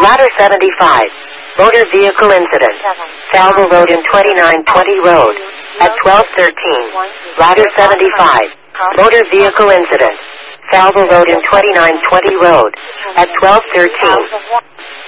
Ladder 75. Motor vehicle incident. Salvo Road in 2920 Road. At 1213. Ladder 75. Motor vehicle incident. Salvo Road in 2920 Road. At 1213.